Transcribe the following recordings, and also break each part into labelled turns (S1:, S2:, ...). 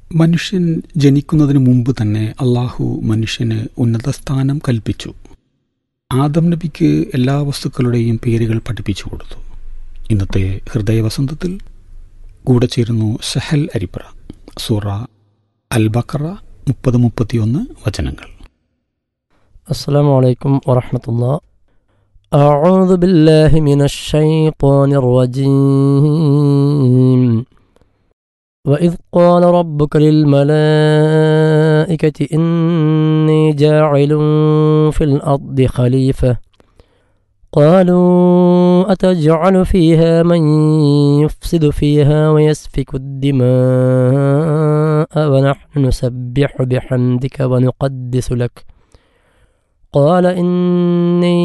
S1: മനുഷ്യൻ ജനിക്കുന്നതിന് മുമ്പ് തന്നെ അള്ളാഹു മനുഷ്യന് ഉന്നത സ്ഥാനം കൽപ്പിച്ചു. ആദം നബിക്ക് എല്ലാ വസ്തുക്കളുടെയും പേരുകൾ പഠിപ്പിച്ചു കൊടുത്തു. ഇന്നത്തെ ഹൃദയവസന്തത്തിൽ കൂടെ ചേരുന്നു സഹൽ അരിപ്ര. സൂറ അൽ ബഖറ 30-31 വചനങ്ങൾ.
S2: അസ്സലാമു അലൈക്കും വറഹ്മത്തുള്ളാഹി. അഊദു ബില്ലാഹി മിനശ് ശൈത്വാനിർ റജീം. وإذ قال ربك للملائكة إني جاعل في الأرض خليفة قالوا أتجعل فيها من يفسد فيها ويسفك الدماء ونحن نسبح بحمدك ونقدس لك قال إني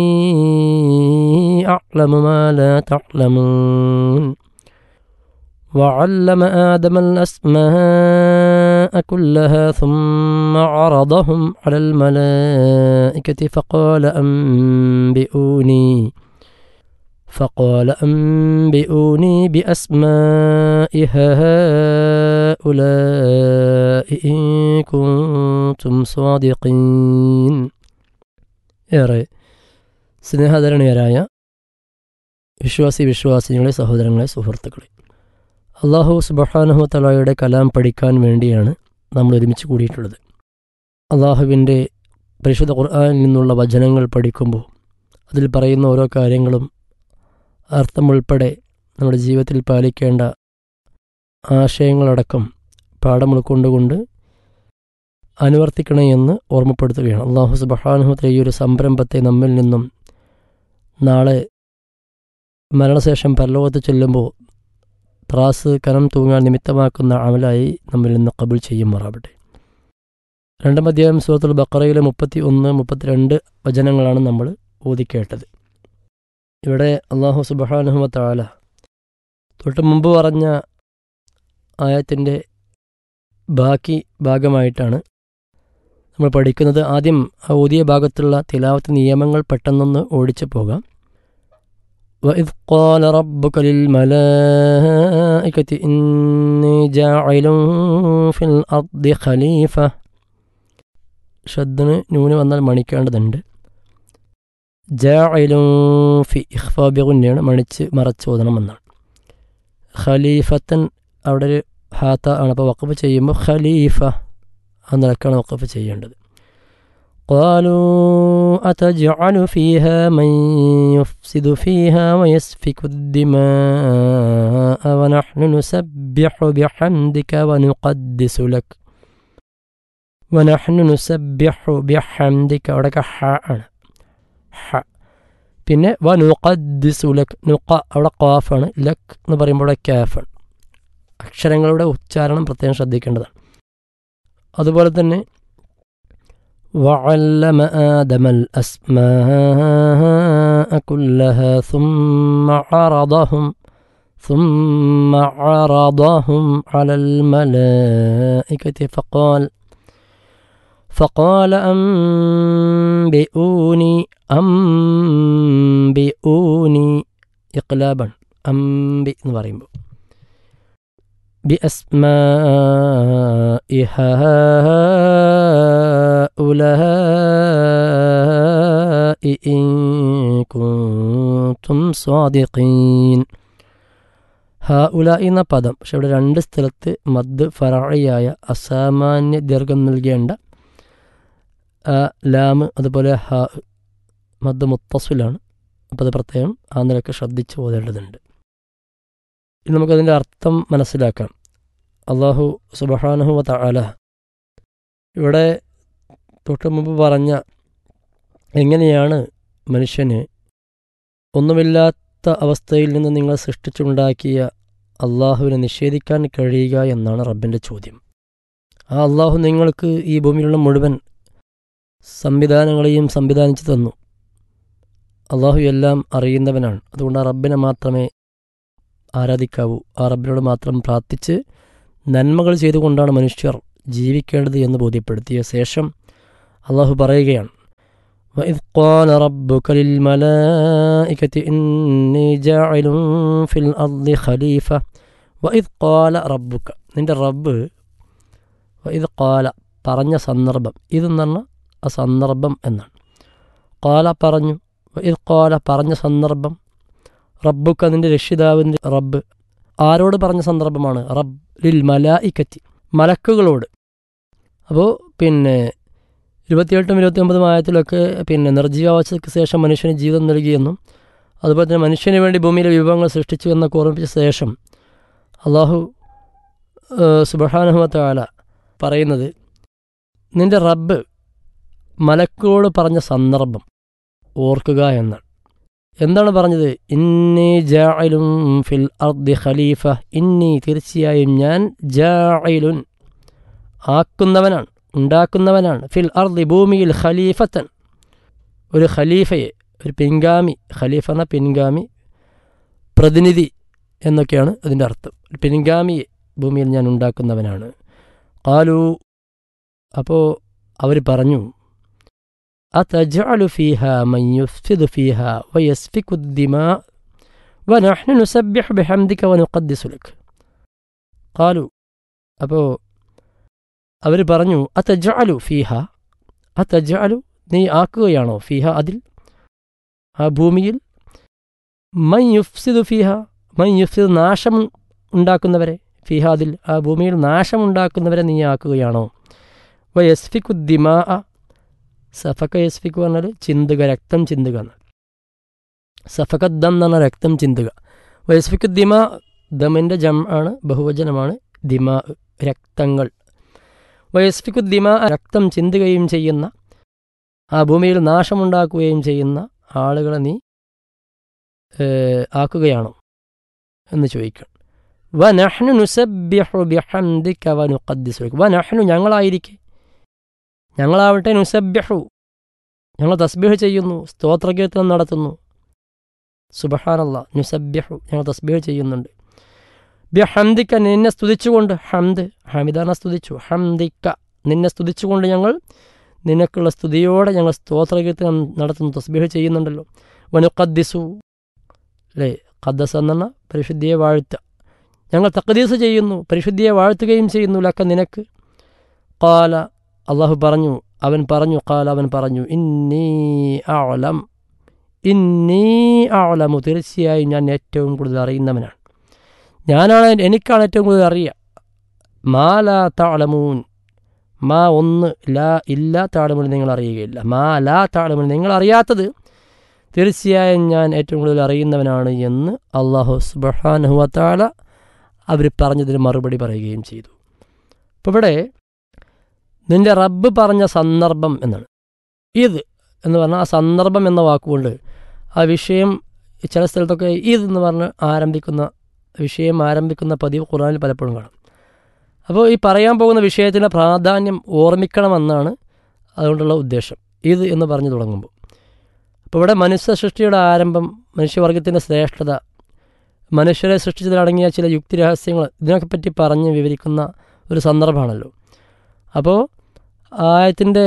S2: أعلم ما لا تعلمون وعلم آدم الأسماء كلها ثم عرضهم على الملائكة فقال أنبئوني بأسماء هؤلاء إن كنتم صادقين. ഏറെ സ്നേഹധരണീയരായ വിശ്വാസിനികളെ, സഹോദരങ്ങളെ, സുഹൃത്തുക്കളെ, അല്ലാഹു സുബ്ഹാനഹു വ തആലയുടെ കലാം പഠിക്കാൻ വേണ്ടിയാണ് നമ്മൾ ഒരുമിച്ച് കൂടിയിട്ടുള്ളത്. അള്ളാഹുവിൻ്റെ പരിശുദ്ധ ഖുർആനിൽ നിന്നുള്ള വചനങ്ങൾ പഠിക്കുമ്പോൾ അതിൽ പറയുന്ന ഓരോ കാര്യങ്ങളും അർത്ഥമുൾപ്പെടെ നമ്മുടെ ജീവിതത്തിൽ പാലിക്കേണ്ട ആശയങ്ങളടക്കം പാഠം ഉൾക്കൊണ്ടുകൊണ്ട് അനുവർത്തിക്കണേ എന്ന് ഓർമ്മപ്പെടുത്തുകയാണ്. അല്ലാഹു സുബ്ഹാനഹു വ തആല ഈ ഒരു സംരംഭത്തെ നമ്മിൽ നിന്നും നാളെ മരണശേഷം പരലോകത്ത് ചെല്ലുമ്പോൾ ത്രാസ് കനം തൂങ്ങാൻ നിമിത്തമാക്കുന്ന അമലായി നമ്മിൽ നിന്ന് ഖബൂൽ ചെയ്യുമാറാവട്ടെ. 2-ാം അധ്യായം സൂറത്തുൽ ബഖറയിലെ 31-32 വചനങ്ങളാണ് നമ്മൾ ഓതിക്കേട്ടത്. ഇവിടെ അല്ലാഹു സുബ്ഹാനഹു വ തആല തൊട്ട് മുമ്പ് പറഞ്ഞ ആയത്തിൻ്റെ ബാക്കി ഭാഗമായിട്ടാണ് നമ്മൾ പഠിക്കുന്നത്. ആദ്യം ആ ഓതിയ ഭാഗത്തുള്ള തിലാവത്ത് നിയമങ്ങൾ പെട്ടെന്നൊന്ന് ഓടിച്ചു പോകാം. وإذ قال ربك للملائكة إني جاعل في الأرض خليفة. ഷദ്ദിന് നൂന് വന്നാൽ മണിക്കേണ്ടതുണ്ട്. ജാഇലും ഫി ഇഖ്ഫാ ബിഗുന്നയാണ്, മറച്ച് ഓതണമെന്നാണ്. ഖലീഫത്തൻ അവിടെ ഒരു ഹാത്ത ആണ്. അപ്പോൾ വഖഫ് ചെയ്യുമ്പോൾ ഖലീഫ ആ നിലക്കാണ് വഖഫ് ചെയ്യേണ്ടത്. قالوا أتجعل فيها من يفسد فيها ويسفك الدماء ونحن نسبح بحمدك ونقدس لك. ونحن نسبح بحمدك അവിടെയൊക്കെ ഹ ആണ്, ഹ. പിന്നെ വനുഖദ്ദിസു ലക്, നുഖ അവിടെ ഖാഫാണ്, ലക് എന്ന് പറയുമ്പോൾ അവിടെ കാഫാണ്. അക്ഷരങ്ങളുടെ ഉച്ചാരണം പ്രത്യേകം ശ്രദ്ധിക്കേണ്ടതാണ്. അതുപോലെ തന്നെ وعلم آدم الأسماء كلها ثم عرضهم على الملائكة فقال أنبئوني إقلابا أنبئ എന്ന് പറയുമ്പോൾ بأسماء هؤلاء إن كنتم صادقين. ഹഉലാഇ എന്ന പദം പക്ഷെ ഇവിടെ 2 സ്ഥലത്ത് മദ് ഫറഇയായ അസാമാന്യ ദീർഘം നൽകേണ്ട ലാം, അതുപോലെ ഹ മദ് മുത്തസിലാണ്. അപ്പോൾ അത് പ്രത്യേകം ആ നിലക്ക് ശ്രദ്ധിച്ച് ഓതേണ്ടതുണ്ട്. ഇനി നമുക്കതിൻ്റെ അർത്ഥം മനസ്സിലാക്കാം. അല്ലാഹു സുബ്ഹാനഹു വ തആല ഇവിടെ തൊട്ട് മുമ്പ് പറഞ്ഞ എങ്ങനെയാണ് മനുഷ്യന് ഒന്നുമില്ലാത്ത അവസ്ഥയിൽ നിന്ന് നിങ്ങൾ സൃഷ്ടിച്ചുണ്ടാക്കിയ അള്ളാഹുവിനെ നിഷേധിക്കാൻ കഴിയുക എന്നാണ് റബ്ബിൻ്റെ ചോദ്യം. ആ അള്ളാഹു നിങ്ങൾക്ക് ഈ ഭൂമിയിലുള്ള മുഴുവൻ സംവിധാനങ്ങളെയും സംവിധാനിച്ചു തന്നു. അള്ളാഹു എല്ലാം അറിയുന്നവനാണ്. അതുകൊണ്ട് ആ റബ്ബിനെ മാത്രമേ ആരാധിക്കാവൂ. ആ റബ്ബിനോട് മാത്രം പ്രാർത്ഥിച്ച് നന്മകൾ ചെയ്തുകൊണ്ടാണ് മനുഷ്യർ ജീവിക്കേണ്ടത് എന്ന് ബോധ്യപ്പെടുത്തിയ ശേഷം അള്ളാഹു പറയുകയാണ്, وَإِذْ قَالَ رَبُّكَ لِلْمَلَائِكَةِ إِنِّي جَاعِلٌ فِي الْأَرْضِ خَلِيفَةً وَإِذْ قَالَ رَبُّكَ, നിൻ്റെ റബ്ബ് ഇത് ഖാല പറഞ്ഞ സന്ദർഭം, ഇതെന്ന് പറഞ്ഞാൽ ആ സന്ദർഭം എന്നാണ്. ഖാല പറഞ്ഞു, ഇത് ഖാല പറഞ്ഞ സന്ദർഭം, റബ്ബുക്ക് അതിൻ്റെ രക്ഷിതാവിൻ്റെ റബ്ബ് ആരോട് പറഞ്ഞ സന്ദർഭമാണ്? റബ്ബ് ലിൽ മലായിക്കത്തി മലക്കുകളോട്. അപ്പോൾ 28 29 ആയത്തിലൊക്കെ നിർജ്ജീവാവസ്ഥയ്ക്ക് ശേഷം മനുഷ്യന് ജീവിതം നൽകിയെന്നും അതുപോലെ തന്നെ മനുഷ്യന് വേണ്ടി ഭൂമിയിലെ വിഭവങ്ങൾ സൃഷ്ടിച്ചു എന്നൊക്കെ ഓർമ്മിച്ച ശേഷം അള്ളാഹു സുബ്ഹാനഹു വ തആല പറയുന്നത് നിന്റെ റബ്ബ് മലക്കുകളോട് പറഞ്ഞ സന്ദർഭം ഓർക്കുക എന്നാണ്. എന്താണ് പറഞ്ഞത്? ഇന്നി ജാഇലുൻ ഫിൽ അർദി ഖലീഫ, ഇന്നി തീർച്ചയായും ഞാൻ ജാഇലുൻ ആക്കുന്നവനാണ്, ഉണ്ടാക്കുന്നവനാണ്, ഫിൽ അർദി ഭൂമിയിൽ ഖലീഫത്തൻ ഒരു ഖലീഫയെ, ഒരു പിൻഗാമി. ഖലീഫ എന്ന പിൻഗാമി, പ്രതിനിധി എന്നൊക്കെയാണ് അതിൻ്റെ അർത്ഥം. പിൻഗാമിയെ ഭൂമിയിൽ ഞാൻ ഉണ്ടാക്കുന്നവനാണ്. ഖാലു അപ്പോൾ അവർ പറഞ്ഞു അതജഅലു ഫീഹാ മൻ യുഫ്സിദു ഫീഹാ വയസ്ഫികു ദിമാ വനഹ്നു നുസബ്ബിഹു ബിഹംദിക വനുഖദ്ദിസു ലക. ഖാലു അപ്പോൾ അവർ പറഞ്ഞു അതജഅലു ഫീഹാ, അതജഅലു നീ ആക്കുകയാണോ, ഫീഹ അതിൽ, ആ ഭൂമിയിൽ, മൻ യുഫ്സിദു ഫീഹ, മൻ യുഫ്സിദു നാശം ഉണ്ടാക്കുന്നവരെ, ഫീഹ അതിൽ ആ ഭൂമിയിൽ നാശമുണ്ടാക്കുന്നവരെ നീ ആക്കുകയാണോ. വയസ്ഫിക്കു ദിമാ, സഫക യസ്ഫിക്കു പറഞ്ഞാൽ ചിന്തുക, രക്തം ചിന്തുക എന്ന്. സഫകദ്ദം എന്ന് പറഞ്ഞാൽ രക്തം ചിന്തുക. വയസ്ഫിക്കു ദിമാ, ദമിൻ്റെ ജം ആണ്, ബഹുവചനമാണ്. ദിമാ രക്തങ്ങൾ. വയസ്ഫിക്കു ദിമാ രക്തം ചിന്തുകയും ചെയ്യുന്ന, ആ ഭൂമിയിൽ നാശമുണ്ടാക്കുകയും ചെയ്യുന്ന ആളുകളെ നീ ആക്കുകയാണോ എന്ന് ചോദിക്കണം. വനഹ്നു നുസബ്ബിഹു ബിഹംദിക വനുഖദ്ദിസു ലക. വനഹ്നു ഞങ്ങളായിരിക്കെ, ഞങ്ങളാവട്ടെ, നുസബ്ബിഹു ഞങ്ങൾ തസ്ബീഹ് ചെയ്യുന്നു, സ്തോത്രകീർത്തനം നടത്തുന്നു. സുബ്ഹാനല്ലാഹ്, നുസബ്ബിഹു ഞങ്ങൾ തസ്ബീഹ് ചെയ്യുന്നുണ്ട്. ബിഹംദിക നിന്നെ സ്തുതിച്ചുകൊണ്ട്, ഹംദ് ഹമിദാന സ്തുതിച്ചു, ഹംദിക നിന്നെ സ്തുതിച്ചുകൊണ്ട് ഞങ്ങൾ നിനക്കുള്ള സ്തുതിയോടെ ഞങ്ങൾ സ്തോത്രകീർത്തനം നടത്തുന്നു, തസ്ബീഹ് ചെയ്യുന്നുണ്ടല്ലോ. വനുഖദ്ദിസു അല്ലേ, ഖദ്ദസ എന്ന പരിശുദ്ധിയെ വാഴ്ത്തുക, ഞങ്ങൾ തഖ്ദീസ് ചെയ്യുന്നു, പരിശുദ്ധിയെ വാഴ്ത്തുകയും ചെയ്യുന്നു, ലക്ക നിനക്ക്. ഖാല അള്ളാഹു പറഞ്ഞു, അവൻ പറഞ്ഞു, ഖാല അവൻ പറഞ്ഞു, ഇന്നി അഅലം, ഇന്നി അഅലമു തീർച്ചയായും ഞാൻ ഏറ്റവും കൂടുതൽ അറിയുന്നവനാണ്, ഞാനാണ്, എനിക്കാണ് ഏറ്റവും കൂടുതൽ അറിയുക. മാ ലാ തഅലമൂൻ, മാ ഒന്ന്, ലാ ഇല്ല, തഅലമൂൻ നിങ്ങൾ അറിയുകയില്ല. മാ ലാ തഅലമൂൻ നിങ്ങൾ അറിയാത്തത് തീർച്ചയായും ഞാൻ ഏറ്റവും കൂടുതൽ അറിയുന്നവനാണ് എന്ന് അല്ലാഹു സുബ്ഹാനഹു വ തആല അവർ പറഞ്ഞതിന് മറുപടി പറയുകയും ചെയ്തു. അപ്പോൾ ഇവിടെ നിന്റെ റബ്ബ് പറഞ്ഞ സന്ദർഭം എന്നാണ്. ഇത് എന്ന് പറഞ്ഞാൽ ആ സന്ദർഭം എന്ന വാക്കുകൊണ്ട് ആ വിഷയം, ചില സ്ഥലത്തൊക്കെ ഇത് എന്ന് പറഞ്ഞ് ആരംഭിക്കുന്ന വിഷയം ആരംഭിക്കുന്ന പതിവ് ഖുർആനിൽ പലപ്പോഴും കാണാം. അപ്പോൾ ഈ പറയാൻ പോകുന്ന വിഷയത്തിൻ്റെ പ്രാധാന്യം ഓർമ്മിക്കണമെന്നാണ് അതുകൊണ്ടുള്ള ഉദ്ദേശം, ഇത് എന്ന് പറഞ്ഞു തുടങ്ങുമ്പോൾ. അപ്പോൾ ഇവിടെ മനുഷ്യ സൃഷ്ടിയുടെ ആരംഭം, മനുഷ്യവർഗത്തിൻ്റെ ശ്രേഷ്ഠത, മനുഷ്യരെ സൃഷ്ടിച്ചതിലടങ്ങിയ ചില യുക്തിരഹസ്യങ്ങൾ, ഇതിനൊക്കെ പറ്റി പറഞ്ഞ് വിവരിക്കുന്ന ഒരു സന്ദർഭമാണല്ലോ. അപ്പോൾ ആയത്തിൻ്റെ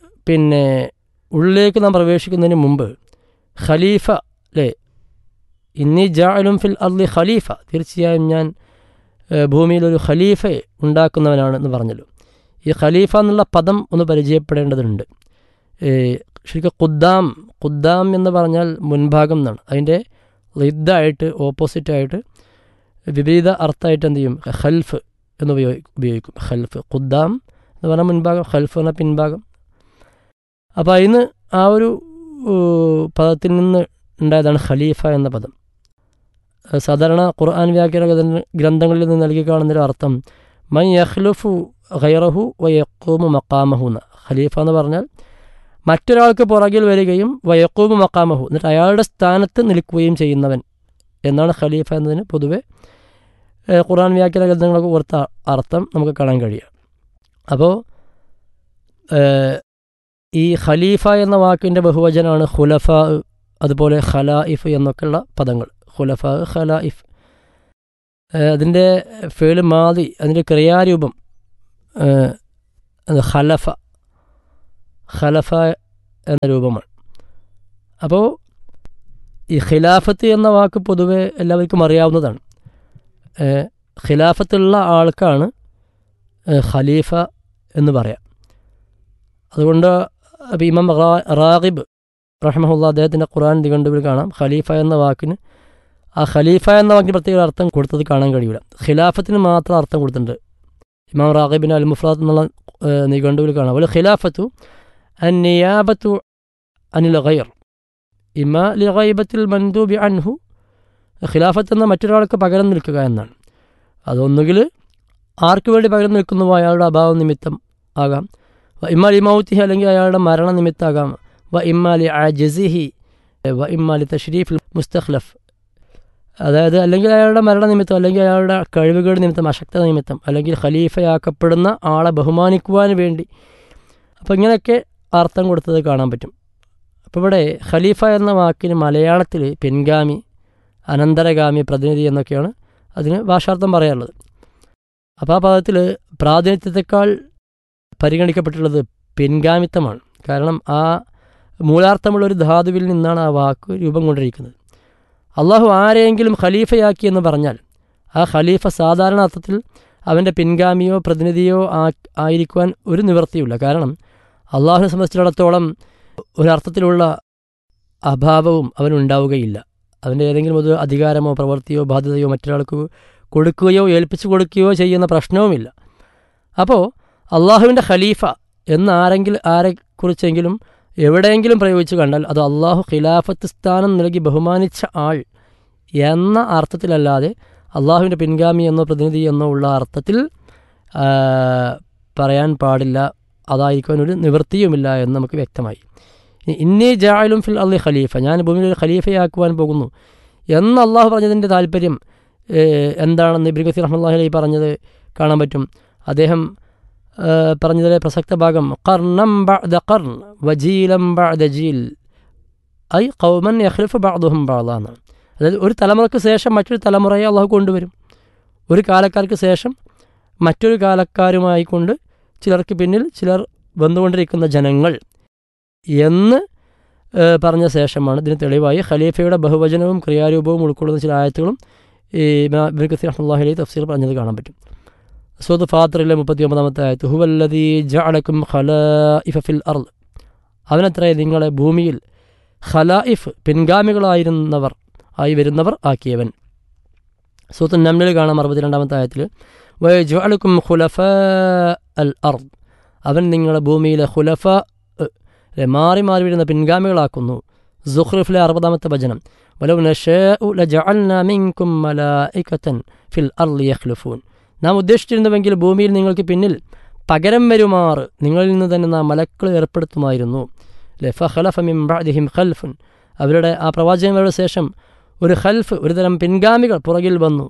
S2: ഉള്ളിലേക്ക് നാം പ്രവേശിക്കുന്നതിന് മുമ്പ് ഖലീഫ അല്ലേ, ഇന്നി ജാഇലുൻ ഫിൽ അർളി ഖലീഫ, തീർച്ചയായും ഞാൻ ഭൂമിയിലൊരു ഖലീഫയെ ഉണ്ടാക്കുന്നവനാണെന്ന് പറഞ്ഞല്ലോ. ഈ ഖലീഫ എന്നുള്ള പദം ഒന്ന് പരിചയപ്പെടേണ്ടതുണ്ട്. ശരിക്കും ഖുദ്ദാം എന്ന് പറഞ്ഞാൽ മുൻഭാഗം എന്നാണ്. അതിൻ്റെ ലിദ്ദായിട്ട്, ഓപ്പോസിറ്റായിട്ട്, വിപരീത അർത്ഥമായിട്ട് എന്ത് ചെയ്യും, ഖൽഫ് എന്ന് ഉപയോഗിക്കും. ഖൽഫ്, ഖുദ്ദാം എന്ന് പറഞ്ഞാൽ മുൻഭാഗം, ഖൽഫ് എന്ന പിൻഭാഗം. അപ്പോൾ അതിന് ആ ഒരു പദത്തിൽ നിന്ന് ഉണ്ടായതാണ് ഖലീഫ എന്ന പദം. സാധാരണ ഖുർആൻ വ്യാകരണ ഗ്രന്ഥങ്ങളിൽ നിന്ന് നൽകി കാണുന്നൊരു അർത്ഥം മൻ യഖ്ലുഫു ഗൈറഹു വയഖൂമു മഖാമഹു എന്ന. ഖലീഫ എന്ന് പറഞ്ഞാൽ മറ്റൊരാൾക്ക് പുറകിൽ വരികയും വയഖൂമു മഖാമഹു, എന്നിട്ട് അയാളുടെ സ്ഥാനത്ത് നിൽക്കുകയും ചെയ്യുന്നവൻ എന്നാണ് ഖലീഫ എന്നതിന് പൊതുവെ ഖുർആൻ വ്യാകരണ ഗ്രന്ഥങ്ങളൊക്കെ കൊടുത്ത അർത്ഥം നമുക്ക് കാണാൻ കഴിയുക. അപ്പോൾ ഈ ഖലീഫ എന്ന വാക്കിൻ്റെ ബഹുവചനമാണ് ഖുലഫ, അതുപോലെ ഖലായിഫ് എന്നൊക്കെയുള്ള പദങ്ങൾ. ഖുലഫ, ഖലായിഫ്. അതിൻ്റെ ഫേല് മാദി, അതിൻ്റെ ക്രിയാരൂപം ഖലഫ എന്ന രൂപമാണ്. അപ്പോൾ ഈ ഖിലാഫത്ത് എന്ന വാക്ക് പൊതുവെ എല്ലാവർക്കും അറിയാവുന്നതാണ്. ഖിലാഫത്തുള്ള ആൾക്കാണ് ഖലീഫ എന്ന് പറയാം. അതുകൊണ്ട് ഇമാം റാഗിബ് റഹ്മഹുല്ലാ അദ്ദേഹത്തിൻ്റെ ഖുർആൻ നിഘണ്ടുവിൽ കാണാം ഖലീഫ എന്ന വാക്കിന് ആ ഖലീഫ എന്ന വാക്കിന് പ്രത്യേക അർത്ഥം കൊടുത്തത് കാണാൻ കഴിയില്ല. ഖിലാഫത്തിന് മാത്രം അർത്ഥം കൊടുത്തിട്ടുണ്ട്. ഇമാം റാഗിബിന് അൽ മുഫ്രാത്ത് എന്നുള്ള നിഘണ്ടുവിൽ കാണാം. ഒരു ഖിലാഫത്തു അൻ നിയാബത്തു അനിൽ ഗൈർ ഇമാ ലി ഗൈബത്തിൽ മൻദൂബി അൻഹു. ഖിലാഫത്ത് എന്ന മറ്റൊരാൾക്ക് പകരം നിൽക്കുക എന്നാണ്. അതൊന്നുകിൽ ആർക്ക് വേണ്ടി പകരം നിൽക്കുന്നുവോ അയാളുടെ അഭാവം നിമിത്തം ആകാം, വ ഇമ്മാലി മൗത്തിഹി അല്ലെങ്കിൽ അയാളുടെ മരണ നിമിത്തമാകാം, വ ഇമ്മാലി അജസിഹി വ ഇമ്മാലി തഷ്രീഫിൽ മുസ്തഖ്ലഫ്. അതായത് അല്ലെങ്കിൽ അയാളുടെ മരണനിമിത്തം, അല്ലെങ്കിൽ അയാളുടെ കഴിവുകേട് നിമിത്തം, അശക്തത നിമിത്തം, അല്ലെങ്കിൽ ഖലീഫയാക്കപ്പെടുന്ന ആളെ ബഹുമാനിക്കുവാൻ വേണ്ടി. അപ്പോൾ ഇങ്ങനെയൊക്കെ അർത്ഥം കൊടുത്തത് കാണാൻ പറ്റും. അപ്പോൾ ഇവിടെ ഖലീഫ എന്ന വാക്കിന് മലയാളത്തിൽ പിൻഗാമി, അനന്തരഗാമി, പ്രതിനിധി എന്നൊക്കെയാണ് അതിന് ഭാഷാർത്ഥം പറയാറുള്ളത്. അപ്പോൾ ആ പദത്തിൽ പ്രാതിനിധ്യത്തെക്കാൾ പരിഗണിക്കപ്പെട്ടുള്ളത് പിൻഗാമിത്വമാണ്. കാരണം ആ മൂലാർത്ഥമുള്ളൊരു ധാതുവിൽ നിന്നാണ് ആ വാക്ക് രൂപം കൊണ്ടിരിക്കുന്നത്. അള്ളാഹു ആരെയെങ്കിലും ഖലീഫയാക്കി എന്ന് പറഞ്ഞാൽ ആ ഖലീഫ സാധാരണ അർത്ഥത്തിൽ അവൻ്റെ പിൻഗാമിയോ പ്രതിനിധിയോ ആയിരിക്കുവാൻ ഒരു നിവൃത്തിയില്ല. കാരണം അള്ളാഹുവിനെ സംബന്ധിച്ചിടത്തോളം ഒരർത്ഥത്തിലുള്ള അഭാവവും അവനുണ്ടാവുകയില്ല. അവൻ്റെ ഏതെങ്കിലും ഒരു അധികാരമോ പ്രവൃത്തിയോ ബാധ്യതയോ മറ്റൊരാൾക്ക് കൊടുക്കുകയോ ഏൽപ്പിച്ചു കൊടുക്കുകയോ ചെയ്യുന്ന പ്രശ്നവുമില്ല. അപ്പോൾ അള്ളാഹുവിൻ്റെ ഖലീഫ എന്ന് ആരെക്കുറിച്ചെങ്കിലും എവിടെയെങ്കിലും പ്രയോഗിച്ചു കണ്ടാൽ അത് അള്ളാഹു ഖിലാഫത്ത് സ്ഥാനം നൽകി ബഹുമാനിച്ച ആൾ എന്ന അർത്ഥത്തിലല്ലാതെ അള്ളാഹുവിൻ്റെ പിൻഗാമി എന്നോ പ്രതിനിധി എന്നോ ഉള്ള അർത്ഥത്തിൽ പറയാൻ പാടില്ല. അതായിരിക്കാൻ ഒരു നിവൃത്തിയുമില്ല എന്ന് നമുക്ക് വ്യക്തമായി. ഇന്നി ജാഅലും ഫിൽ അർളി ഖലീഫ, ഞാൻ ഭൂമിയിൽ ഒരു ഖലീഫയാക്കുവാൻ പോകുന്നു എന്ന് അള്ളാഹു പറഞ്ഞതിൻ്റെ താല്പര്യം എന്താണെന്ന് ഇബ്നു കസീർ റഹ്മത്തുള്ളാഹി അലൈഹി പറഞ്ഞത് കാണാൻ പറ്റും. അദ്ദേഹം പറഞ്ഞതിലെ പ്രസക്ത ഭാഗം ഖർനം ബഅദ ഖർൻ വജീലം ബഅദ ജീൽ ഐ ഖൗമൻ യഖ്ലിഫു ബഅദുഹും ബഅദ എന്നാണ്. അതായത് ഒരു തലമുറയ്ക്ക് ശേഷം മറ്റൊരു തലമുറയെ അള്ളാഹു കൊണ്ടുവരും. ഒരു കാലക്കാർക്ക് ശേഷം മറ്റൊരു കാലക്കാരുമായി കൊണ്ട് ചിലർക്ക് പിന്നിൽ ചിലർ വന്നുകൊണ്ടിരിക്കുന്ന ജനങ്ങൾ എന്ന് പറഞ്ഞ ശേഷമാണ് ഇതിന് തെളിവായി ഖലീഫയുടെ ബഹുവചനവും ക്രിയാരൂപവും ഉൾക്കൊള്ളുന്ന ചില ആയത്തുകളും ഈ ഇബ്നു കസീർ റഹ്മത്തുള്ളാഹി അലൈഹി തഫ്സീർ പറഞ്ഞത് കാണാൻ പറ്റും. സൂറത്ത് ഫാത്തിറിലെ 39-ാമത്തെ ആയത്ത് ഹുവല്ലദീ ജഅലകും ഖലായിഫ ഫിൽ അർള്, അവനത്രേ നിങ്ങളെ ഭൂമിയിൽ ഖലായിഫ് പിൻഗാമികളായിരുന്നവർ ആയി വരുന്നവർ ആക്കിയവൻ. സൂറത്ത് നംലിൽ കാണാം 62-ാമത്തെ ആയത്തിൽ വയജഅലകും ഖുലഫാ അൽ അർദ്, അവൻ നിങ്ങളെ ഭൂമിയിലെ ഖുലഫ മാറി മാറി വരുന്ന പിൻഗാമികളാക്കുന്നു. സുഖ്റുഫിലെ 60-ാമത്തെ വചനം വലൗ നശാഉ ലജഅൽനാ മിൻകും മലായികതൻ ഫിൽ അർളി യഖ്ലുഫൂൻ, നാം ഉദ്ദേശിച്ചിരുന്നുവെങ്കിൽ ഭൂമിയിൽ നിങ്ങൾക്ക് പിന്നിൽ പകരം വരുമാറ് നിങ്ങളിൽ നിന്ന് തന്നെ നാം മലക്കൾ ഏർപ്പെടുത്തുമായിരുന്നു. ഫഖലഫ മിൻ ബഅദിഹിം ഖൽഫുൻ, അവരുടെ ആ പ്രവാചകന്മാരുടെ ശേഷം ഒരു ഖൽഫ്, ഒരു തരം പിൻഗാമികൾ പുറകിൽ വന്നു.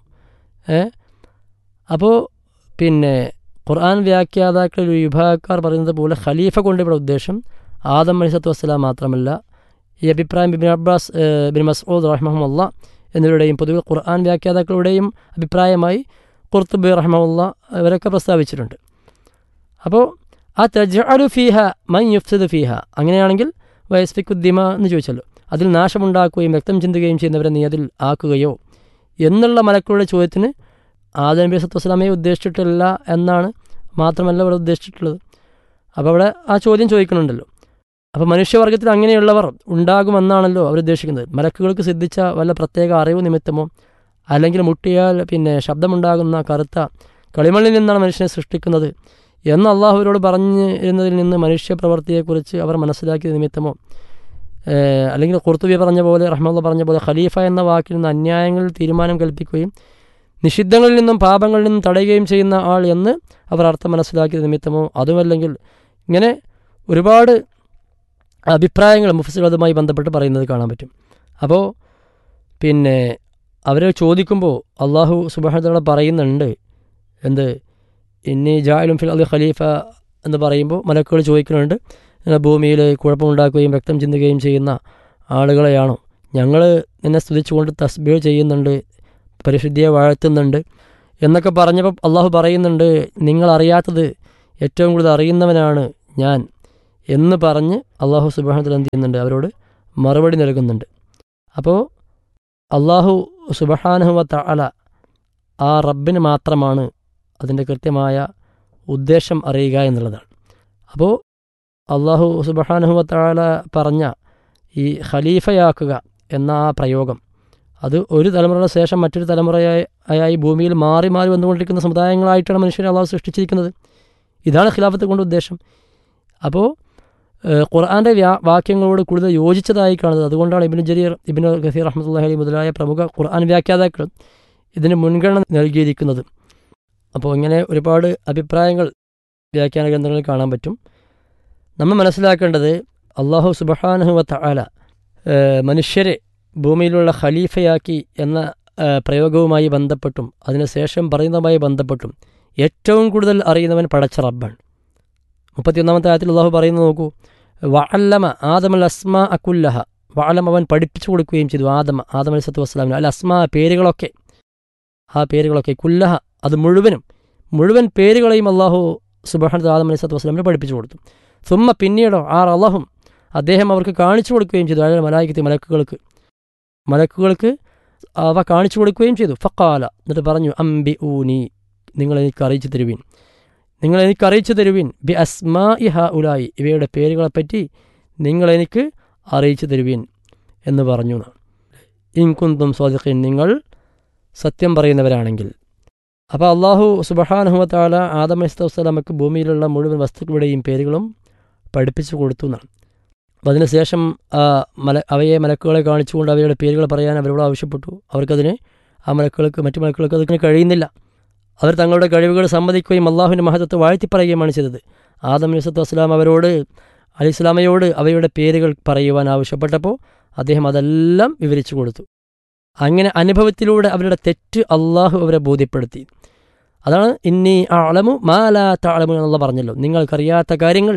S2: അപ്പോൾ പിന്നെ ഖുർആൻ വ്യാഖ്യാതാക്കളിൽ ഒരു വിഭാഗക്കാർ പറയുന്നത് പോലെ ഖലീഫ കൊണ്ട് ഇവിടെ ഉദ്ദേശം ആദം അലൈഹിസ്സലാത്തു വസ്സലാം മാത്രമല്ല. ഈ അഭിപ്രായം ഇബ്നു അബ്ബാസ്, ഇബ്നു മസ്ഊദ് റഹിമഹുല്ലാ എന്നിവരുടെയും പൊതുവെ ഖുർആൻ വ്യാഖ്യാതാക്കളുടെയും അഭിപ്രായമായി ഖുർത്തുബി റഹിമഹുല്ലാ ഇവരൊക്കെ പ്രസ്താവിച്ചിട്ടുണ്ട്. അപ്പോൾ ആ തജ്അലു ഫീഹ മൻ യുഫ്സിദു ഫീഹ, അങ്ങനെയാണെങ്കിൽ വയസ്ഫിക്കുദ്ദിമ എന്ന് ചോദിച്ചല്ലോ, അതിൽ നാശമുണ്ടാക്കുകയും രക്തം ചിന്തുകയും ചെയ്യുന്നവരെ നീ അതിൽ ആക്കുകയോ എന്നുള്ള മലക്കളുടെ ചോദ്യത്തിന് ആദം നബി സല്ലല്ലാഹു അലൈഹി വസല്ലമയെ ഉദ്ദേശിച്ചിട്ടില്ല എന്നാണ്, മാത്രമല്ല ഇവിടെ ഉദ്ദേശിച്ചിട്ടുള്ളത്. അപ്പോൾ അവിടെ ആ ചോദ്യം ചോദിക്കുന്നുണ്ടല്ലോ. അപ്പോൾ മനുഷ്യവർഗത്തിൽ അങ്ങനെയുള്ളവർ ഉണ്ടാകുമെന്നാണല്ലോ അവരുദ്ദേശിക്കുന്നത്. മലക്കുകൾക്ക് സിദ്ധിച്ച വല്ല പ്രത്യേക അറിവ് നിമിത്തമോ അല്ലെങ്കിൽ മുട്ടിയാൽ പിന്നെ ശബ്ദമുണ്ടാകുന്ന കറുത്ത കളിമണ്ണിൽ നിന്നാണ് മനുഷ്യനെ സൃഷ്ടിക്കുന്നത് എന്ന് അള്ളാഹുവിനോട് പറഞ്ഞിരുന്നതിൽ നിന്ന് മനുഷ്യപ്രവൃത്തിയെക്കുറിച്ച് അവർ മനസ്സിലാക്കിയ നിമിത്തമോ അല്ലെങ്കിൽ ഖുർത്തുബി പറഞ്ഞ പോലെ റഹ്മത്തുള്ളാഹി പറഞ്ഞ പോലെ ഖലീഫ എന്ന വാക്കിൽ നിന്ന് അന്യായങ്ങളിൽ തീരുമാനം കൽപ്പിക്കുകയും നിഷിദ്ധങ്ങളിൽ നിന്നും പാപങ്ങളിൽ നിന്നും തടയുകയും ചെയ്യുന്ന ആൾ എന്ന് അവർ അർത്ഥം മനസ്സിലാക്കിയ നിമിത്തമോ അതുമല്ലെങ്കിൽ ഇങ്ങനെ ഒരുപാട് അഭിപ്രായങ്ങൾ മുഫസ്സിർ അതുമായി ബന്ധപ്പെട്ട് പറയുന്നത് കാണാൻ പറ്റും. അപ്പോൾ പിന്നെ അവർ ചോദിക്കുമ്പോൾ അള്ളാഹു സുബ്ഹാനഹു വ തആല പറയുന്നുണ്ട് എന്ത്, ഇന്നി ജാഇലുൻ ഫിൽ അർളി ഖലീഫ എന്ന് പറയുമ്പോൾ മലക്കുകൾ ചോദിക്കുന്നുണ്ട്, ഭൂമിയിൽ കുഴപ്പമുണ്ടാക്കുകയും രക്തം ചിന്തുകയും ചെയ്യുന്ന ആളുകളെയാണോ? ഞങ്ങൾ നിന്നെ സ്തുതിച്ചുകൊണ്ട് തസ്ബീഹ് ചെയ്യുന്നുണ്ട്, പരിശുദ്ധിയെ വാഴ്ത്തുന്നുണ്ട് എന്നൊക്കെ പറഞ്ഞപ്പോൾ അള്ളാഹു പറയുന്നുണ്ട്, നിങ്ങളറിയാത്തത് ഏറ്റവും കൂടുതൽ അറിയുന്നവനാണ് ഞാൻ എന്ന് പറഞ്ഞ് അള്ളാഹു സുബ്ഹാനഹു വ തആല എന്ത് ചെയ്യുന്നുണ്ട്, അവരോട് മറുപടി നൽകുന്നുണ്ട്. അപ്പോൾ അള്ളാഹു സുബ്ഹാനഹു വ തആല ആ റബ്ബിന് മാത്രമാണ് അതിൻ്റെ കൃത്യമായ ഉദ്ദേശം അറിയുക എന്നുള്ളതാണ്. അപ്പോൾ അള്ളാഹു സുബ്ഹാനഹു വ തആല പറഞ്ഞ ഈ ഖലീഫയാക്കുക എന്ന ആ പ്രയോഗം അത് ഒരു തലമുറയുടെ ശേഷം മറ്റൊരു തലമുറയായി ഭൂമിയിൽ മാറി മാറി വന്നുകൊണ്ടിരിക്കുന്ന സമുദായങ്ങളായിട്ടാണ് മനുഷ്യരെ അള്ളാഹു സൃഷ്ടിച്ചിരിക്കുന്നത്. ഇതാണ് ഖിലാഫത്ത് കൊണ്ട് ഉദ്ദേശം. അപ്പോൾ ഖുർആൻ്റെ വാക്യങ്ങളോട് കൂടുതൽ യോജിച്ചതായി കാണുന്നത്. അതുകൊണ്ടാണ് ഇബ്നു ജരീർ, ഇബ്നു കസീർ റഹ്മത്തുള്ളാഹി അലൈഹി മുതലായ പ്രമുഖ ഖുർആൻ വ്യാഖ്യാതാക്കൾ ഇതിന് മുൻഗണന നൽകിയിരിക്കുന്നത്. അപ്പോൾ ഇങ്ങനെ ഒരുപാട് അഭിപ്രായങ്ങൾ വ്യാഖ്യാന ഗ്രന്ഥങ്ങളിൽ കാണാൻ പറ്റും. നമ്മൾ മനസ്സിലാക്കേണ്ടത് അള്ളാഹു സുബ്ഹാനഹു വ തആല മനുഷ്യരെ ഭൂമിയിലുള്ള ഖലീഫയാക്കി എന്ന പ്രയോഗവുമായി ബന്ധപ്പെട്ടും അതിനുശേഷം പറയുന്നതുമായി ബന്ധപ്പെട്ടും ഏറ്റവും കൂടുതൽ അറിയുന്നവൻ പടച്ച റബ്ബാണ്. 31-ാമത്തെ ആയത്തിൽ അള്ളാഹു പറയുന്നത് നോക്കൂ, വഅല്ലമ ആദമൽ അസ്മാ അക്കുല്ലഹ, വഅലം അവൻ പഠിപ്പിച്ചു കൊടുക്കുകയും ചെയ്തു ആദം അലൈഹിസ്സലാത്തു വസ്സലാമിന് അൽ അസ്മാ പേരുകളൊക്കെ, ആ പേരുകളൊക്കെ കുല്ലഹ അത് മുഴുവൻ പേരുകളെയും അള്ളാഹു സുബ്ഹാനഹു ആദം അലൈഹിസ്സലാത്തു വസ്സലാമിന് പഠിപ്പിച്ചു കൊടുത്തു. സുമ്മ പിന്നീടോ അള്ളാഹും അദ്ദേഹം അവർക്ക് കാണിച്ചു കൊടുക്കുകയും ചെയ്തു, അതായത് മലക്കുകൾക്ക് അവ കാണിച്ചു കൊടുക്കുകയും ചെയ്തു. ഫഖാല എന്നിട്ട് പറഞ്ഞു, അംബി ഊനി നിങ്ങളെനിക്ക് അറിയിച്ചു തരുവിൻ ബി അസ്മാഇ ഹഉലായി ഇവയുടെ പേരുകളെപ്പറ്റി നിങ്ങളെനിക്ക് അറിയിച്ചു തരുവിൻ എന്ന് പറഞ്ഞു. ഇൻ കുന്തും സ്വാദിഖീൻ നിങ്ങൾ സത്യം പറയുന്നവരാണെങ്കിൽ. അപ്പോൾ അള്ളാഹു സുബ്ഹാനഹു വ തആല ആദം അലൈഹിസ്സലാത്തു വസ്സലാമക്ക് ഭൂമിയിലുള്ള മുഴുവൻ വസ്തുക്കളുടെയും പേരുകളും പഠിപ്പിച്ചു കൊടുത്തു എന്നാണ്. അപ്പോൾ അതിനുശേഷം അവയെ മലക്കുകളെ കാണിച്ചുകൊണ്ട് അവയുടെ പേരുകൾ പറയാൻ അവരോട് ആവശ്യപ്പെട്ടു. അവർക്കതിന് മറ്റു മലക്കുകൾക്ക് അതിന് കഴിയുന്നില്ല. അവർ തങ്ങളുടെ കഴിവുകൾ സമ്മതിക്കുകയും അള്ളാഹുവിൻ്റെ മഹത്വത്തെ വാഴ്ത്തിപ്പറയുകയുമാണ് ചെയ്തത്. ആദം അലൈഹിസ്സലാമയോട് അവയുടെ പേരുകൾ പറയുവാൻ ആവശ്യപ്പെട്ടപ്പോൾ അദ്ദേഹം അതെല്ലാം വിവരിച്ചു കൊടുത്തു. അങ്ങനെ അനുഭവത്തിലൂടെ അവരുടെ തെറ്റ് അള്ളാഹു അവരെ ബോധ്യപ്പെടുത്തി. അതാണ് ഇന്നി അഅലമു മാ ലാ തഅലമൂൻ എന്നുള്ള പറഞ്ഞല്ലോ. നിങ്ങൾക്കറിയാത്ത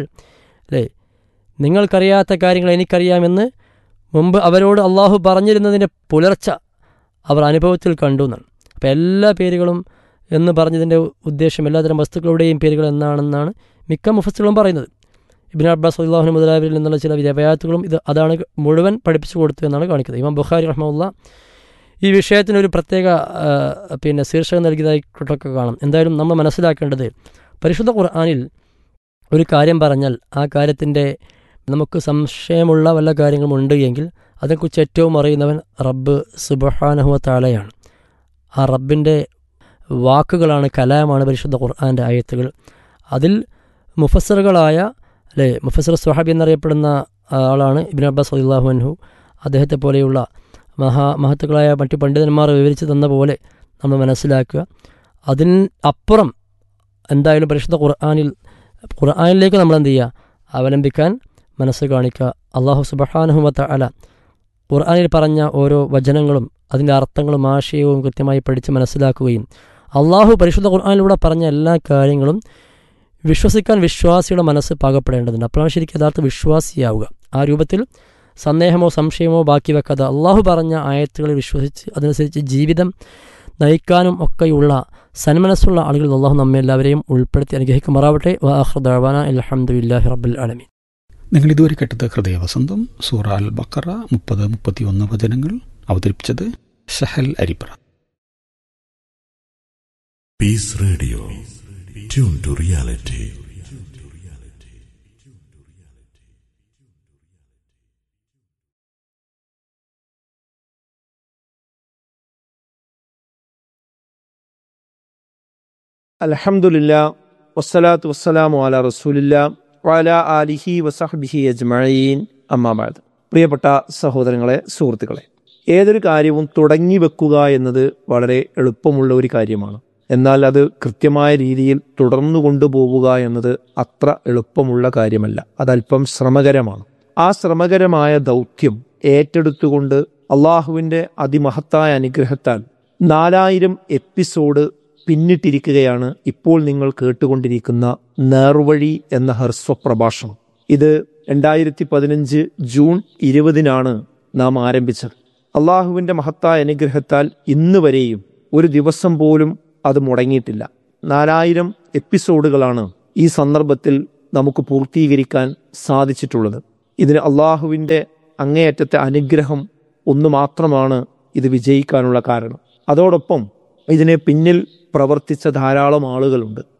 S2: കാര്യങ്ങൾ എനിക്കറിയാമെന്ന് മുമ്പ് അവരോട് അള്ളാഹു പറഞ്ഞിരുന്നതിൻ്റെ പുലർച്ച അവർ അനുഭവത്തിൽ കണ്ടു എന്നാണ്. അപ്പോൾ എല്ലാ പേരുകളും എന്ന് പറഞ്ഞതിൻ്റെ ഉദ്ദേശം എല്ലാതരം വസ്തുക്കളുടെയും പേരുകൾ എന്നാണെന്നാണ് മിക്ക മുഫസ്സിറുകളും പറയുന്നത്. ഇബ്നു അബ്ബാസ് റളിയല്ലാഹു അൻഹു മുതലായവരിൽ നിന്നുള്ള ചില റിവായത്തുകളും അതാണ് മുഴുവൻ പഠിപ്പിച്ചു കൊടുത്തു എന്നാണ് കാണിക്കുന്നത്. ഇമാം ബുഖാരി റഹ്മത്തുള്ളാഹി ഈ വിഷയത്തിനൊരു പ്രത്യേക ശീർഷകം നൽകിയതായിട്ടൊക്കെ കാണാം. എന്തായാലും നമ്മൾ മനസ്സിലാക്കേണ്ടത് പരിശുദ്ധ ഖുർആനിൽ ഒരു കാര്യം പറഞ്ഞാൽ ആ കാര്യത്തിൻ്റെ നമുക്ക് സംശയമുള്ള വല്ല കാര്യങ്ങളും ഉണ്ട് എങ്കിൽ അതേക്കുറിച്ച് ഏറ്റവും അറിയുന്നവൻ റബ്ബ് സുബ്ഹാനഹു വ തആലയാണ്. ആ റബ്ബിൻ്റെ വാക്കുകളാണ്, കലാമാണ് പരിശുദ്ധ ഖുർആൻ്റെ ആയത്തുകൾ. അതിൽ മുഫസ്സിറുകളായ മുഫസ്സിർ സ്വഹാബി എന്നറിയപ്പെടുന്ന ആളാണ് ഇബ്നു അബ്ബാസ് റളിയല്ലാഹു അൻഹു. അദ്ദേഹത്തെ പോലെയുള്ള മഹത്തുക്കളായ മറ്റു പണ്ഡിതന്മാർ വിവരിച്ചു തന്ന പോലെ നമ്മൾ മനസ്സിലാക്കുക. അതിന് അപ്പുറം എന്തായാലും പരിശുദ്ധ ഖുർആനിലേക്ക് നമ്മൾ എന്ത് ചെയ്യുക, അവലംബിക്കാൻ മനസ്സ് കാണിക്കുക. അള്ളാഹു സുബ്ഹാനഹു വ തആല ഖുർആനിൽ പറഞ്ഞ ഓരോ വചനങ്ങളും അതിൻ്റെ അർത്ഥങ്ങളും ആശയവും കൃത്യമായി പഠിച്ച് മനസ്സിലാക്കുകയും അള്ളാഹു പരിശുദ്ധ ഖുർആനിലൂടെ പറഞ്ഞ എല്ലാ കാര്യങ്ങളും വിശ്വസിക്കാൻ വിശ്വാസിയുടെ മനസ്സ് പാകപ്പെടേണ്ടതുണ്ട്. അപ്പോഴാണ് ശരിക്കും യഥാർത്ഥ വിശ്വാസിയാവുക. ആ രൂപത്തിൽ സന്ദേഹമോ സംശയമോ ബാക്കി വെക്കാതെ അള്ളാഹു പറഞ്ഞ ആയത്തുകളിൽ വിശ്വസിച്ച് അതനുസരിച്ച് ജീവിതം നയിക്കാനും ഒക്കെയുള്ള സന്മനസ്സുള്ള ആളുകൾ അള്ളാഹു നമ്മെ എല്ലാവരെയും ഉൾപ്പെടുത്തി അനുഗ്രഹിക്കുമാറാവട്ടെ. വആഖിറു ദഅവാനാ അൽഹംദുലില്ലാഹി റബ്ബിൽ ആലമീൻ.
S1: നിങ്ങൾ ഇതുവരെ കേട്ടത് ഹൃദയവസന്തം സൂറ അൽ ബഖറ 30-31 വചനങ്ങൾ. അവതരിപ്പിച്ചത് Sahal Aripra.
S3: Piece radio, tune to reality.
S4: അൽഹംദുലില്ലാ വസ്സലാത്തു വസ്സലാമു അലാ റസൂലില്ലാ വഅലാ ആലിഹി വസഹ്ബിഹി അജ്മഈൻ. അമ്മാ ബഅദ്. പ്രിയപ്പെട്ട സഹോദരങ്ങളെ, സുഹൃത്തുക്കളെ, ഏതൊരു കാര്യവും തുടങ്ങി വെക്കുക എന്നത് വളരെ എളുപ്പമുള്ള ഒരു കാര്യമാണ്. എന്നാൽ അത് കൃത്യമായ രീതിയിൽ തുടർന്നു കൊണ്ടുപോവുക എന്നത് അത്ര എളുപ്പമുള്ള കാര്യമല്ല. അതല്പം ശ്രമകരമാണ്. ആ ശ്രമകരമായ ദൗത്യം ഏറ്റെടുത്തുകൊണ്ട് അള്ളാഹുവിൻ്റെ അതിമഹത്തായ അനുഗ്രഹത്താൽ 4000 എപ്പിസോഡ് പിന്നിട്ടിരിക്കുകയാണ് ഇപ്പോൾ നിങ്ങൾ കേട്ടുകൊണ്ടിരിക്കുന്ന നേർവഴി എന്ന ഹ്രസ്വ പ്രഭാഷണം. ഇത് 2015 ജൂൺ 20 നാം ആരംഭിച്ചത്. അള്ളാഹുവിൻ്റെ മഹത്തായ അനുഗ്രഹത്താൽ ഇന്ന് വരെയും ഒരു ദിവസം പോലും അത് മുടങ്ങിയിട്ടില്ല. 4000 എപ്പിസോഡുകളാണ് ഈ സന്ദർഭത്തിൽ നമുക്ക് പൂർത്തീകരിക്കാൻ സാധിച്ചിട്ടുള്ളത്. ഇതിന് അള്ളാഹുവിൻ്റെ അങ്ങേയറ്റത്തെ അനുഗ്രഹം ഒന്ന് മാത്രമാണ് ഇത് വിജയിക്കാനുള്ള കാരണം. അതോടൊപ്പം ഇതിന് പിന്നിൽ പ്രവർത്തിച്ച ധാരാളം ആളുകളുണ്ട്.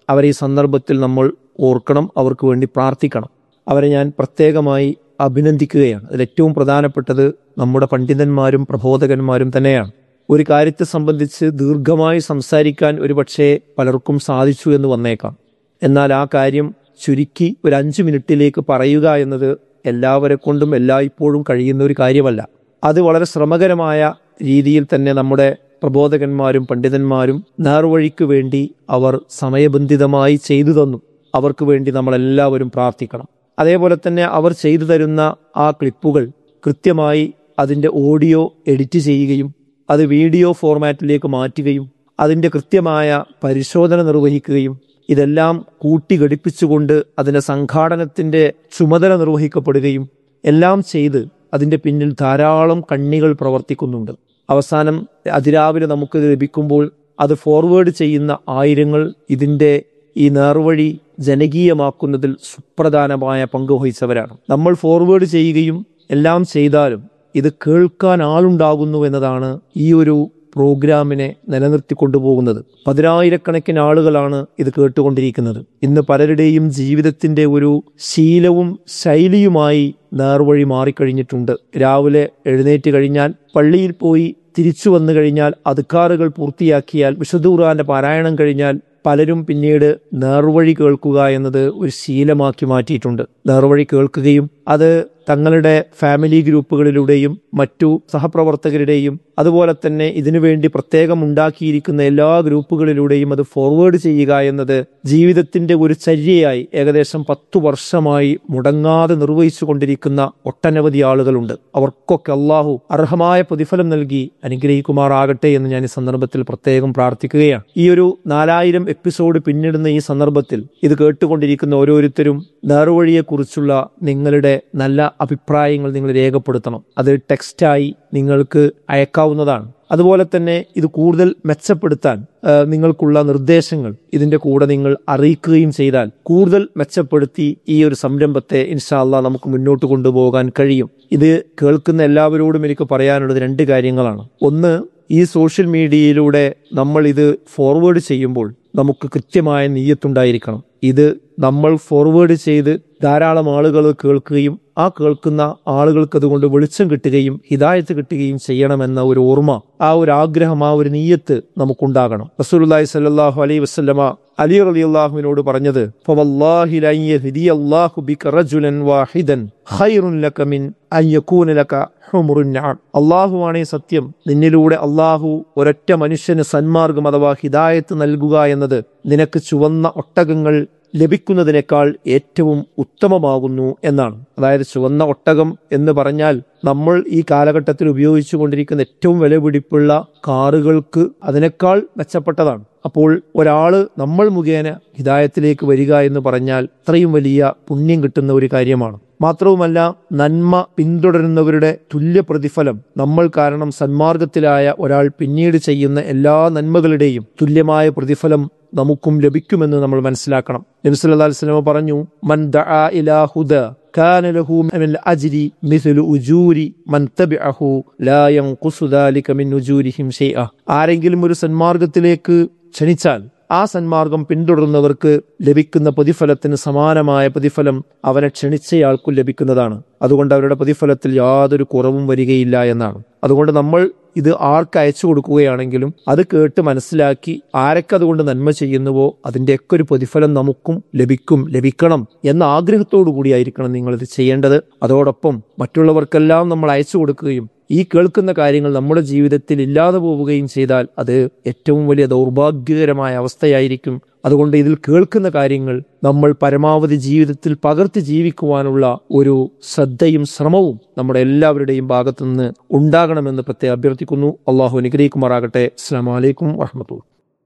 S4: അവരെ ഈ സന്ദർഭത്തിൽ നമ്മൾ ഓർക്കണം, അവർക്ക് വേണ്ടി പ്രാർത്ഥിക്കണം. അവരെ ഞാൻ പ്രത്യേകമായി അഭിനന്ദിക്കുകയാണ്. അതിലേറ്റവും പ്രധാനപ്പെട്ടത് നമ്മുടെ പണ്ഡിതന്മാരും പ്രബോധകന്മാരും തന്നെയാണ്. ഒരു കാര്യത്തെ സംബന്ധിച്ച് ദീർഘമായി സംസാരിക്കാൻ ഒരുപക്ഷെ പലർക്കും സാധിച്ചു എന്ന് വന്നേക്കാം. എന്നാൽ ആ കാര്യം ചുരുക്കി ഒരു 5 മിനിറ്റിലേക്ക് പറയുക എന്നത് എല്ലാവരെ കൊണ്ടും എല്ലായ്പ്പോഴും കഴിയുന്ന ഒരു കാര്യമല്ല. അത് വളരെ ശ്രമകരമായ രീതിയിൽ തന്നെ നമ്മുടെ പ്രബോധകന്മാരും പണ്ഡിതന്മാരും നേർവഴിക്ക് വേണ്ടി അവർ സമയബന്ധിതമായി ചെയ്തു തന്നു. അവർക്ക് വേണ്ടി നമ്മളെല്ലാവരും പ്രാർത്ഥിക്കണം. അതേപോലെ തന്നെ അവർ ചെയ്തു തരുന്ന ആ ക്ലിപ്പുകൾ കൃത്യമായി അതിൻ്റെ ഓഡിയോ എഡിറ്റ് ചെയ്യുകയും അത് വീഡിയോ ഫോർമാറ്റിലേക്ക് മാറ്റുകയും അതിൻ്റെ കൃത്യമായ പരിശോധന നിർവഹിക്കുകയും ഇതെല്ലാം കൂട്ടിഘടിപ്പിച്ചുകൊണ്ട് അതിൻ്റെ സംഘാടനത്തിൻ്റെ ചുമതല നിർവഹിക്കപ്പെടുകയും എല്ലാം ചെയ്ത് അതിൻ്റെ പിന്നിൽ ധാരാളം കണ്ണികൾ പ്രവർത്തിക്കുന്നുണ്ട്. അവസാനം അതിരാവിലെ നമുക്കിത് ലഭിക്കുമ്പോൾ അത് ഫോർവേഡ് ചെയ്യുന്ന ആയിരങ്ങൾ ഇതിൻ്റെ ഈ നേർവഴി ജനകീയമാക്കുന്നതിൽ സുപ്രധാനമായ പങ്ക് വഹിച്ചവരാണ്. നമ്മൾ ഫോർവേഡ് ചെയ്യുകയും എല്ലാം ചെയ്താലും ഇത് കേൾക്കാൻ ആളുണ്ടാകുന്നു എന്നതാണ് ഈ ഒരു പ്രോഗ്രാമിനെ നിലനിർത്തിക്കൊണ്ടുപോകുന്നത്. 10,000-കണക്കിന് ആളുകളാണ് ഇത് കേട്ടുകൊണ്ടിരിക്കുന്നത്. ഇന്ന് പലരുടെയും ജീവിതത്തിൻ്റെ ഒരു ശീലവും ശൈലിയുമായി നേർവഴി മാറിക്കഴിഞ്ഞിട്ടുണ്ട്. രാവിലെ എഴുന്നേറ്റ് കഴിഞ്ഞാൽ പള്ളിയിൽ പോയി തിരിച്ചു വന്നു കഴിഞ്ഞാൽ അദ്കാറുകൾ പൂർത്തിയാക്കിയാൽ വിശുദ്ധ ഖുർആന്റെ പാരായണം കഴിഞ്ഞാൽ പലരും പിന്നീട് നേർവഴി കേൾക്കുക എന്നത് ഒരു ശീലമാക്കി മാറ്റിയിട്ടുണ്ട്. നേർവഴി കേൾക്കുകയും അത് തങ്ങളുടെ ഫാമിലി ഗ്രൂപ്പുകളിലൂടെയും മറ്റു സഹപ്രവർത്തകരുടെയും അതുപോലെ തന്നെ ഇതിനുവേണ്ടി പ്രത്യേകം ഉണ്ടാക്കിയിരിക്കുന്ന എല്ലാ ഗ്രൂപ്പുകളിലൂടെയും അത് ഫോർവേഡ് ചെയ്യുക എന്നത് ജീവിതത്തിന്റെ ഒരു ചര്യയായി ഏകദേശം 10 വർഷമായി മുടങ്ങാതെ നിർവഹിച്ചു കൊണ്ടിരിക്കുന്ന ഒട്ടനവധി ആളുകളുണ്ട്. അവർക്കൊക്കെ അള്ളാഹു അർഹമായ പ്രതിഫലം നൽകി അനുഗ്രഹിക്കുമാറാകട്ടെ എന്ന് ഞാൻ ഈ സന്ദർഭത്തിൽ പ്രത്യേകം പ്രാർത്ഥിക്കുകയാണ്. ഈ ഒരു 4000 എപ്പിസോഡ് പിന്നിടുന്ന ഈ സന്ദർഭത്തിൽ ഇത് കേട്ടുകൊണ്ടിരിക്കുന്ന ഓരോരുത്തരും നേർവഴിയെക്കുറിച്ചുള്ള നിങ്ങളുടെ നല്ല അഭിപ്രായങ്ങൾ നിങ്ങൾ രേഖപ്പെടുത്തണം. അത് ടെക്സ്റ്റായി നിങ്ങൾക്ക് അയക്കാവുന്നതാണ്. അതുപോലെ തന്നെ ഇത് കൂടുതൽ മെച്ചപ്പെടുത്താൻ നിങ്ങൾക്കുള്ള നിർദ്ദേശങ്ങൾ ഇതിന്റെ കൂടെ നിങ്ങൾ അറിയിക്കുകയും ചെയ്താൽ കൂടുതൽ മെച്ചപ്പെടുത്തി ഈ ഒരു സംരംഭത്തെ ഇൻഷാ അല്ലാഹ് നമുക്ക് മുന്നോട്ട് കൊണ്ടുപോകാൻ കഴിയും. ഇത് കേൾക്കുന്ന എല്ലാവരോടും എനിക്ക് പറയാനുള്ളത് 2 കാര്യങ്ങളാണ്. ഒന്ന്, ഈ സോഷ്യൽ മീഡിയയിലൂടെ നമ്മൾ ഇത് ഫോർവേഡ് ചെയ്യുമ്പോൾ നമുക്ക് കൃത്യമായ നിയ്യത്തുണ്ടായിരിക്കണം. ഇത് നമ്മൾ ഫോർവേഡ് ചെയ്ത് ധാരാളം ആളുകൾ കേൾക്കുകയും ആ കേൾക്കുന്ന ആളുകൾക്ക് അതുകൊണ്ട് വെളിച്ചം കിട്ടുകയും ഹിദായത്ത് കിട്ടുകയും ചെയ്യണമെന്ന ഒരു ഓർമ്മ, ആ ഒരു ആഗ്രഹം, ആ ഒരു നിയ്യത്ത് നമുക്കുണ്ടാകണം. റസൂലുള്ളാഹി സ്വല്ലല്ലാഹു അലൈഹി വസല്ലമ അലി റളിയല്ലാഹുവിനോട് പറഞ്ഞത് ഫവല്ലാഹി ലൻ യഹ്ദിയല്ലാഹു ബിക റജുലൻ വാഹിദൻ ഖൈറുൻ ലക മിൻ അൻ യകൂന ലക ഹുമുറുൻ നഅം. അല്ലാഹുവാണേ സത്യം, നിന്നിലൂടെ അല്ലാഹു ഒരൊറ്റ മനുഷ്യന് സന്മാർഗം അഥവാ ഹിദായത്ത് നൽകുക എന്നത് നിനക്ക് ചുവന്ന ഒട്ടകങ്ങൾ ലഭിക്കുന്നതിനേക്കാൾ ഏറ്റവും ഉത്തമമാകുന്നു എന്നാണ്. അതായത് ചുവന്ന ഒട്ടകം എന്ന് പറഞ്ഞാൽ നമ്മൾ ഈ കാലഘട്ടത്തിൽ ഉപയോഗിച്ചു കൊണ്ടിരിക്കുന്ന ഏറ്റവും വിലപിടിപ്പുള്ള കാറുകൾക്ക് അതിനേക്കാൾ മെച്ചപ്പെട്ടതാണ്. അപ്പോൾ ഒരാള് നമ്മൾ മുഖേന ഹിദായത്തിലേക്ക് വരിക എന്ന് പറഞ്ഞാൽ അത്രയും വലിയ പുണ്യം കിട്ടുന്ന ഒരു കാര്യമാണ്. മാത്രവുമല്ല, നന്മ പിന്തുടരുന്നവരുടെ തുല്യ പ്രതിഫലം നമ്മൾ കാരണം സന്മാർഗത്തിലായ ഒരാൾ പിന്നീട് ചെയ്യുന്ന എല്ലാ നന്മകളുടെയും തുല്യമായ പ്രതിഫലം നമുക്കും ലഭിക്കുമെന്ന് നമ്മൾ മനസ്സിലാക്കണം. നബി സല്ലല്ലാഹു അലൈഹി വസല്ലം പറഞ്ഞു, മൻ ദഅ ഇലാ ഹുദ കാന ലഹു മിനൽ അജ്രി മിസ്ലു ഉജൂരി മൻ തബിഅഹു ലാ യൻഖുസു ദാലിക മിൻ ഉജൂരിഹിം ഷൈഅ. ആരെങ്കിലും ഒരു സന്മാർഗത്തിലേക്ക് ക്ഷണിച്ചാൽ ആ സന്മാർഗം പിന്തുടരുന്നവർക്ക് ലഭിക്കുന്ന പ്രതിഫലത്തിന് സമാനമായ പ്രതിഫലം അവനെ ക്ഷണിച്ചയാൾക്കും ലഭിക്കുന്നതാണ്. അതുകൊണ്ട് അവരുടെ പ്രതിഫലത്തിൽ യാതൊരു കുറവും വരികയില്ല എന്നാണ്. അതുകൊണ്ട് നമ്മൾ ഇത് ആർക്ക് അയച്ചു കൊടുക്കുകയാണെങ്കിലും അത് കേട്ട് മനസ്സിലാക്കി ആരൊക്കെ അതുകൊണ്ട് നന്മ ചെയ്യുന്നുവോ അതിൻ്റെയൊക്കെ ഒരു പ്രതിഫലം നമുക്കും ലഭിക്കണം എന്ന ആഗ്രഹത്തോടു കൂടിയായിരിക്കണം നിങ്ങളിത് ചെയ്യേണ്ടത്. അതോടൊപ്പം മറ്റുള്ളവർക്കെല്ലാം നമ്മൾ അയച്ചു കൊടുക്കുകയും ഈ കേൾക്കുന്ന കാര്യങ്ങൾ നമ്മുടെ ജീവിതത്തിൽ ഇല്ലാതെ പോവുകയും ചെയ്താൽ അത് ഏറ്റവും വലിയ ദൗർഭാഗ്യകരമായ അവസ്ഥയായിരിക്കും. അതുകൊണ്ട് ഇതിൽ കേൾക്കുന്ന കാര്യങ്ങൾ നമ്മൾ പരമാവധി ജീവിതത്തിൽ പകർത്തി ജീവിക്കുവാനുള്ള ഒരു ശ്രദ്ധയും ശ്രമവും നമ്മുടെ എല്ലാവരുടെയും ഭാഗത്തു നിന്ന് ഉണ്ടാകണമെന്ന് പ്രത്യേകം അഭ്യർത്ഥിക്കുന്നു. അള്ളാഹു അനുഗ്രഹിക്കുമാറാകട്ടെ. അസ്സലാമു അലൈക്കും വറഹ്മത്തുള്ളാഹി.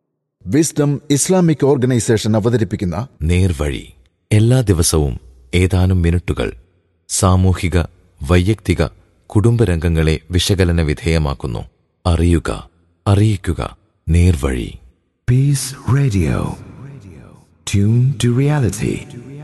S5: വിസ്ഡം ഇസ്ലാമിക് ഓർഗനൈസേഷൻ അവതരിപ്പിക്കുന്ന
S6: നേർവഴി എല്ലാ ദിവസവും ഏതാനും മിനിറ്റുകൾ സാമൂഹിക, വൈയക്തിക, കുടുംബരംഗങ്ങളെ വിശകലന വിധേയമാക്കുന്നു. അറിയുക, അറിയിക്കുക, നേർവഴി.
S3: Peace Radio. Tune to reality.